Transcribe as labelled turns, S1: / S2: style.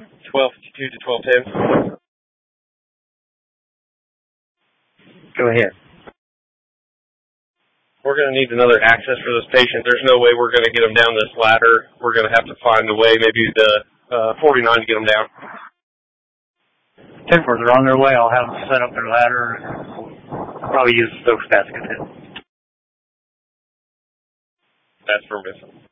S1: 1252 to 1210.
S2: Go ahead.
S1: We're going to need another access for this patient. There's no way we're going to get him down this ladder. We're going to have to find a way, maybe the 49 to get him down.
S2: 10-4, they're on their way. I'll have them set up their ladder and probably use the Stokes basket.
S1: That's for missing.